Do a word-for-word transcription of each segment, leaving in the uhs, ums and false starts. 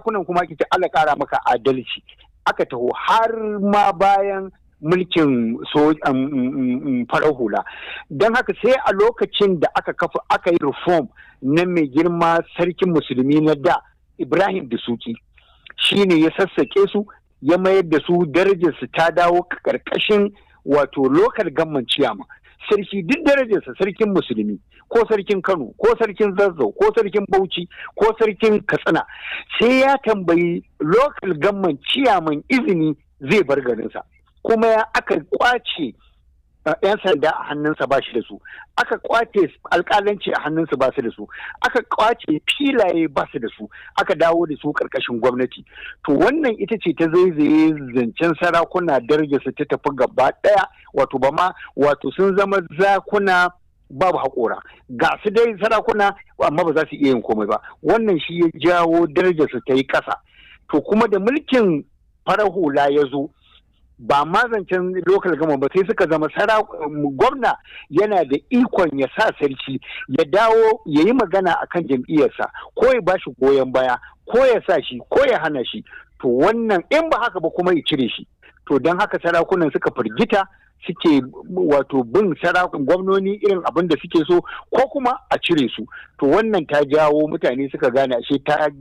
sarakunan kuma ake ce Allah ƙara maka adalci. Aka taho har ma bayan mulkin so farar hula. Don haka sai a lokacin da aka kafa aka yi reform na mai girma sarkin musulmi na da Ibrahim Dasuki, shi ne ya sassaƙe su ya mayar da su darajarsu ta dawo ƙarƙashin wato local government chairman. Sarki duk darajarsa sarkin musulmi ko sarkin Kano ko sarkin Zazzau ko sarkin Bauchi ko sarkin Katsina sai ya tambayi local government chairman izini zai bar garinsa, kuma ya aka kwace yan sanda a hannunsa ba shi da su, aka kwace alƙalanci a hannunsa ba su da su, aka kwace filaye ba su da su, aka dawo da su ƙarƙashin gwamnati. To wannan ita ce ta zaizaye zancen sarakuna darajarsa ta tafi gaba ɗaya, wato ba ma wato sun zama zakuna babu haƙora, ga su dai sarakuna amma ba za su iya yin komai ba. Wannan shi ya jawo darajarsa ta yi ƙasa. To kuma da mulkin farar hula ya zo, ba ma zancen local gama ba sai suka zama gwamna yana da ikon ya sa sarki ya dawo ya yi magana a kan jam'iyyarsa, ko ya ba shi goyon baya ko ya sa shi ko ya hana shi. To wannan in ba haka ba kuma ya cire shi. To don haka sarakunan suka firgita suke wato bin sarakun gwamnoni irin abin da suke so ko kuma a cire su. To wannan ta jawo mutane suka gane ashe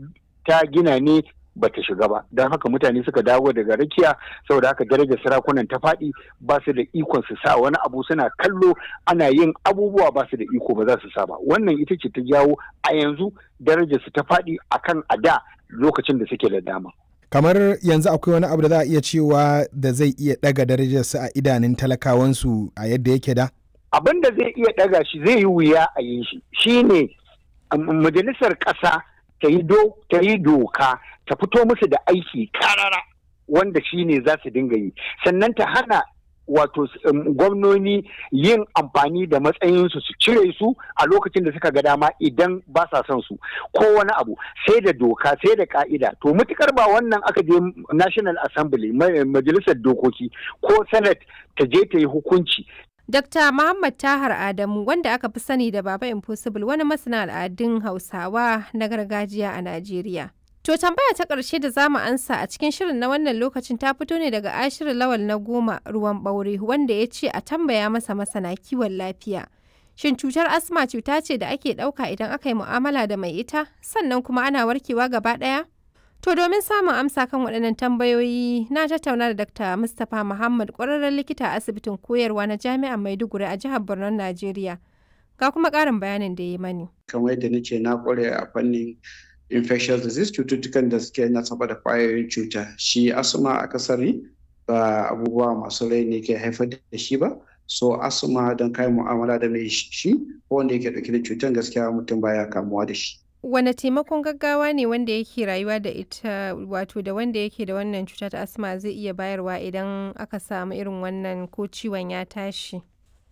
ta gina ne bata shiga ba, don haka mutane suka dawo daga rakiya. Saboda haka darajar sarakunan ta faɗi, ba su da ikon su sa wani abu, suna kallo ana yin abubuwa ba su da iko ba za su sa ba. Wannan ita ce ta jawo a yanzu darajar su ta faɗi akan a da lokacin da suke da dama. Kamar yanzu akwai wani abu da za a iya cewa da zai iya ɗaga darajar su a idanun talakawansu a yadda yake da? Abin da zai iya ɗaga shi zai yi wuya a yin shi shine majalisar ƙasa ta yi doka ta fito musu da aiki karara wanda shi ne za su dinga yi, sannan ta hana wato gwamnoni yin amfani da matsayinsu su cire su a lokacin da suka ga dama idan ba sa son su ko wani abu, sai da doka sai da ka'ida. To mutukar ba wannan aka je National Assembly majalisar dokoki ko Senate ta je ta yi hukunci. Dokta Muhammad Tahar Adamu, wanda aka fi sani da Baba Impossible, wani masana al'adun Hausawa na gargajiya a Najeriya. To tambaya ta ƙarshe da za mu ansa a cikin shirin na wannan lokacin ta fito ne daga Ashiru Lawal na Goma Ruwan Ɓaure, wanda ya ce a tambaya masa masana kiwon lafiya. Shin cutar asma cuta ce da ake ɗauka idan aka yi mu'amala da mai ita, sannan kuma ana warkewa gaba ɗaya? To domin samun amsa kan waɗannan tambayoyi na tattauna da Dakta Mustapha Muhammad, ƙwararren likita a asibitin koyarwa na Jami'ar Maiduguri a jihar Borno, Najeriya. Ga kuma ƙarin bayanin da ya mani. Kamar yadda nace na ƙware a fannin infectious disease, cututtukan da suke nasaba da ƙwayoyin cuta. Shi asma akasari ba abubuwa masu rai ne ke haifar da shi ba. So asma don kai mu'amala da mai shi ko wanda yake ɗauke da cutar, gaskiya mutum baya kamuwa da shi. Wane taimakon gaggawa ne wanda yake rayuwa da ita, wato da wanda yake da wannan cuta ta asma zai iya bayarwa idan aka samu irin wannan ko ciwon ya tashi?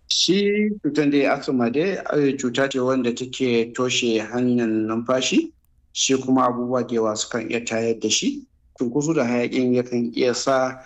Shi cutar da asma dai cuta ce wanda take toshe hanyar numfashi, shi kuma abubuwa da yawa sukan iya tayar da shi. Cunkoso da hayakin yakan iya sa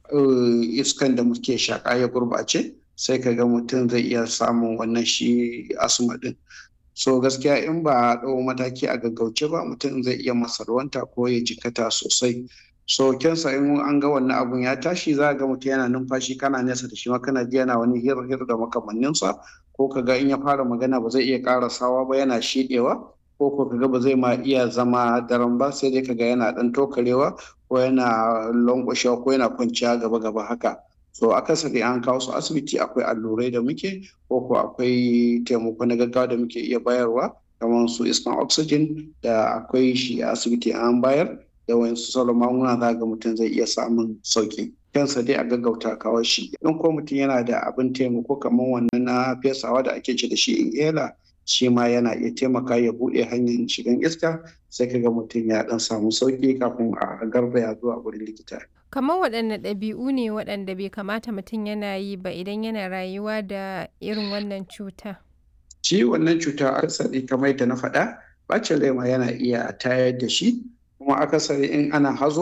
iskan da muke shaƙa ya gurɓace, sai ka ga mutum zai iya samun wannan shi asma din. So gaskiya in ba a ɗau mataki a gaggauce ba, mutum zai iya masarwanta ko ya jikata sosai. So kyansa in an ga wannan abun ya tashi, za ga mutum yana numfashi kana nesa da shi ma kana ji yana wani hir-hir da makamanninsa, ko ka ga in ya fara magana ba zai iya ƙarasawa ba, yana shiɗewa, ko ko ka ga ba zai ma iya zama daren ba, sai dai ka ga yana ɗan tokarewa ko yana lankwashewa ko yana kwanciya gaba-gaba haka. So akasari an kawo su asibiti, akwai allurai da muke ko ko akwai taimako na gaggawa da muke iya bayarwa, kamar su iskan oxygen da akwai shi a asibiti an bayar, da wayansu sauran magunguna za ga mutum zai iya samun sauki. Kansa dai a gaggauta kawo shi. In ko mutum yana da abin taimako kamar wannan na fesawa da ake ce da shi inhaler, shi ma yana iya taimaka ya buɗe hanyar shigan iska, sai ka ga mutum ya ɗan samu sauki kafin a garzaya zuwa wurin likita. Kamar waɗanne ɗabi'u ne waɗanda bai kamata mutum yana yi ba idan yana rayuwa da irin wannan cuta? Shi wannan cuta akasari kamar yadda na faɗa, ɓacin rai ma yana iya tayar da shi, kuma akasari in ana hazo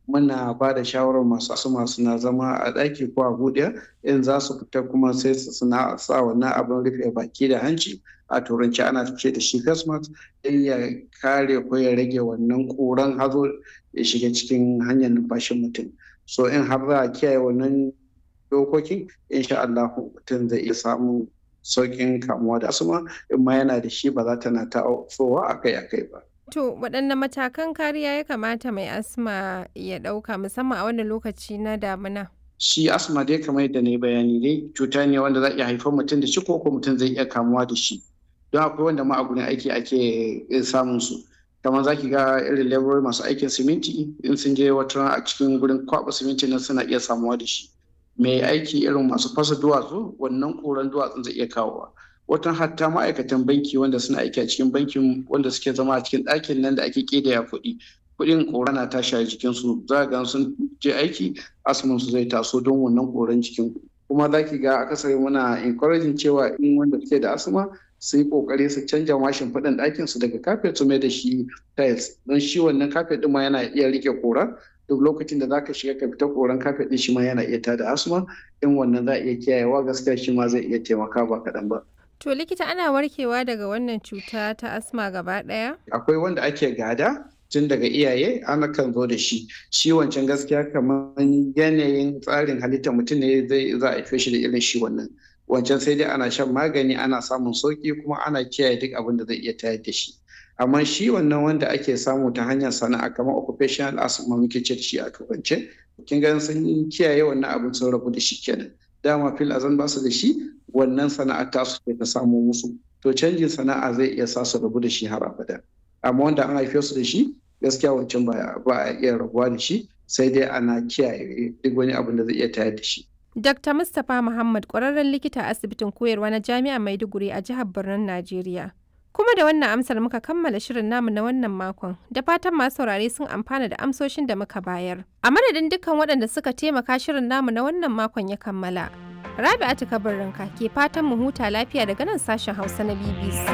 muna ba da shawarar masu asma suna zama a ɗaki ko a buɗe, in za su fita kuma sai su suna sa wannan abin rufe baki da hanci, a turanci ana ce da shi face mask, don ya kare ko ya rage wannan ƙuran hazo ya shiga cikin hanyar numfashin mutum. So in har za a kiyaye wannan dokokin, insha Allah mutum zai iya samun sauƙin kamuwa da asma, in ma yana da shi ba za ta na tasowa akai-akai ba. To waɗanne matakan kariya ya kamata mai asma ya ɗauka musamman a wannan lokaci na damina? Shi asma dai kamar yadda na yi bayani dai cuta ne wanda za a iya haifar mutum da shi ko ko mutum zai iya kamuwa da shi. Don akwai wanda ma a gurin aiki ake samun su. Kamar za ki ga irin laborori masu aikin siminti, in sun je wata a cikin gurin kwaɓa siminti nan suna iya samuwa da shi. Mai aiki irin masu fasa duwatsu, wannan ƙuran duwatsun zai iya kawowa. Watan hatta ma'aikatan banki wanda suna aiki a cikin bankin wanda suke zama a cikin ɗakin nan da ake ƙidaya kuɗi, kuɗin ƙura na tashi a jikinsu, za ga sun je aiki asman su zai taso don wannan ƙuran jikin. Kuma za ki ga akasari muna encouraging cewa in wanda suke da asma su yi ƙoƙari su canja mashin faɗin ɗakin su daga kafet su mai da shi tiles, don shi wannan kafet ɗin ma yana iya riƙe ƙura. Duk lokacin da za ka shiga ka fita ƙoran kafet ɗin shi ma yana iya tada asma, in wannan za a iya kiyayewa gaskiya shi ma zai iya taimaka ba kaɗan ba. To likita, ana warkewa daga wannan cuta ta asma gaba ɗaya? Akwai wanda ake gada tun daga iyaye, ana kan zo da shi. Shi wancan gaskiya kamar yanayin tsarin halittar mutum ne zai za a haife shi da irin shi wannan. Wancan sai dai ana shan magani, ana samun sauki, kuma ana kiyaye duk abin da zai iya tayar da shi. Amma shi wannan wanda ake samu ta hanyar sana'a kamar occupational asthma muke ce da shi a turance, kin ga sun kiyaye wannan abin sun rabu da shi kenan. Dama fil azan ba su da shi, wannan sana'a ta su ta samu musu, to canjin sana'a zai iya sa su rabu da shi har abada. Amma wanda an haife su da shi gaskiya wancan ba ba a iya rabuwa da shi, sai dai ana kiyaye duk wani abin da zai iya tayar da shi. Dakta Mustapha Muhammad, ƙwararren likita a asibitin koyarwa na Jami'ar Maiduguri a jihar Birnin Najeriya. Kuma da wannan amsar muka kammala shirin namu na wannan makon, da fatan masu saurare sun amfana da amsoshin da muka bayar. A madadin dukkan waɗanda suka taimaka shirin namu na wannan makon ya kammala. Rabi'atu Kabirrinka ke fatan mu huta lafiya daga nan sashen Hausa na B B C.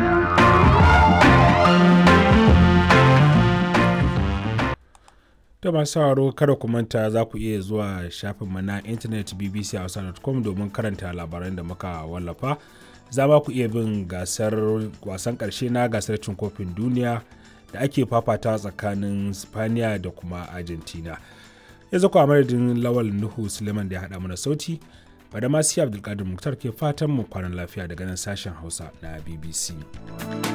Da masu sauraro kada ku manta za ku iya zuwa shafinmu na intanet b b c hausa dot com domin karanta labaran da muka wallafa. Za ma ku iya bin gasar wasan ƙarshe na gasar cin kofin duniya da ake fafata tsakanin Spaniya da kuma Argentina. Yanzu ku a madadin Lawal Nuhu Suleiman da ya haɗa mana sauti, Badamasi Abdulkadir Muktar ke fatan mu kwanan lafiya daga nan sashen Hausa na B B C.